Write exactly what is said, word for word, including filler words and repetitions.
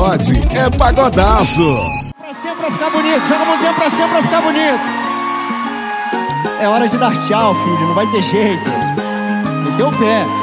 pagode é pagodaço. Pra cima pra ficar bonito, joga a mãozinha pra cima pra ficar bonito. É hora de dar tchau, filho, não vai ter jeito. Meteu o pé.